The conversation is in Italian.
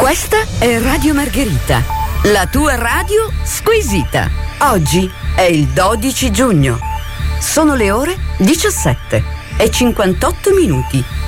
Questa è Radio Margherita, la tua radio squisita. Oggi è il 12 giugno. Sono le ore 17:58.